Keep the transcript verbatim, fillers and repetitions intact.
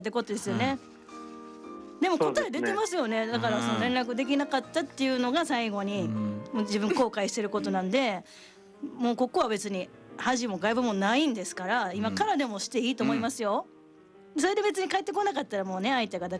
ってことですよね。でも答え出てますよね。だからその連絡できなかったっていうのが最後にもう自分後悔してることなんで、もうここは別に恥も外部もないんですから、今からでもしていいと思いますよ。それで別に帰ってこなかったらもうね、相手がだ